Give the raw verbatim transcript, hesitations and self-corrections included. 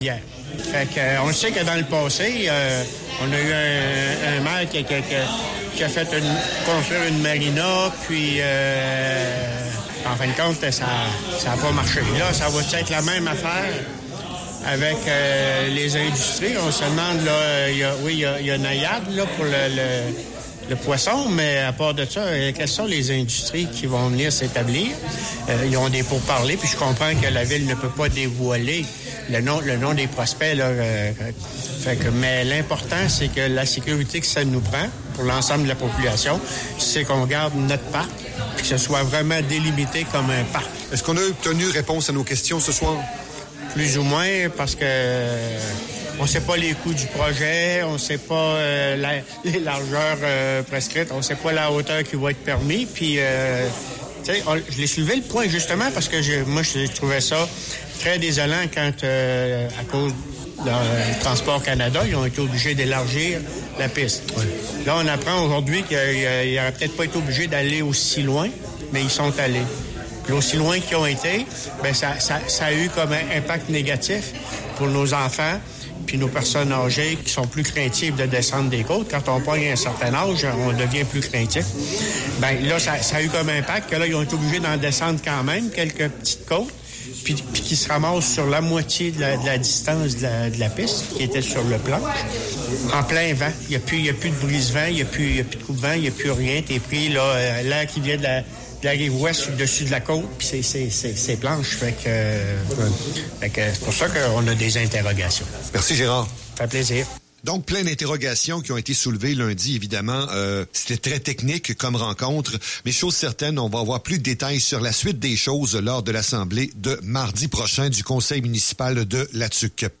Hier. Fait que, euh, on sait que dans le passé, euh, on a eu un, un maire qui, qui, qui, qui a fait une, construire une marina, puis euh, en fin de compte, ça n'a pas marché. Là, ça va être la même affaire avec euh, les industries. On se demande, là, y a, oui, il y a, y a Nayad là, pour le, le, le poisson, mais à part de ça, quelles sont les industries qui vont venir s'établir? Euh, ils ont des pourparlers, puis je comprends que la Ville ne peut pas dévoiler le nom, le nom des prospects. Là, euh, fait que, mais l'important, c'est que la sécurité que ça nous prend pour l'ensemble de la population, c'est qu'on garde notre parc, puis que ce soit vraiment délimité comme un parc. Est-ce qu'on a obtenu réponse à nos questions ce soir? Plus ou moins, parce que euh, on ne sait pas les coûts du projet, on ne sait pas euh, la, les largeurs euh, prescrites, on ne sait pas la hauteur qui va être permis. Puis, euh, tu sais, je l'ai soulevé le point justement parce que je, moi, je trouvais ça très désolant quand, euh, à cause de euh, Transport Canada, ils ont été obligés d'élargir la piste. Oui. Là, on apprend aujourd'hui qu'ils n'auraient peut-être pas été obligés d'aller aussi loin, mais ils sont allés. Puis aussi loin qu'ils ont été, bien, ça, ça, ça a eu comme un impact négatif pour nos enfants puis nos personnes âgées qui sont plus craintives de descendre des côtes. Quand on pogne un certain âge, on devient plus craintif. Bien, là, ça, ça a eu comme impact que là, ils ont été obligés d'en descendre quand même quelques petites côtes, puis, puis qui se ramassent sur la moitié de la, de la distance de la, de la piste qui était sur le planche, en plein vent. Il n'y a plus, il y a plus de brise-vent, il n'y a, a plus de coupe-vent, il n'y a plus rien. T'es pris, là, l'air qui vient de la... de la rive ouest au-dessus de la côte, puis c'est, c'est, c'est, c'est planche. Fait que, euh, ouais. fait que c'est pour ça qu'on a des interrogations. Merci, Gérard. Ça fait plaisir. Donc, plein d'interrogations qui ont été soulevées lundi, évidemment. Euh, c'était très technique comme rencontre, mais chose certaine, on va avoir plus de détails sur la suite des choses lors de l'Assemblée de mardi prochain du Conseil municipal de La Tuque.